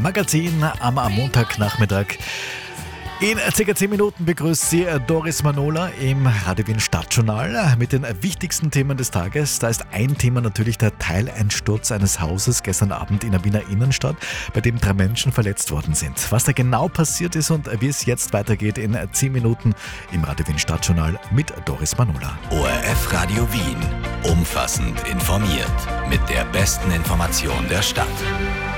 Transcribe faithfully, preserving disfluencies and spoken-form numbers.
Magazin am Montagnachmittag. In ca. zehn Minuten begrüßt Sie Doris Manola im Radio Wien Stadtjournal mit den wichtigsten Themen des Tages. Da ist ein Thema natürlich der Teileinsturz eines Hauses gestern Abend in der Wiener Innenstadt, bei dem drei Menschen verletzt worden sind. Was da genau passiert ist und wie es jetzt weitergeht in zehn Minuten im Radio Wien Stadtjournal mit Doris Manola. O R F Radio Wien. Umfassend informiert. Mit der besten Information der Stadt.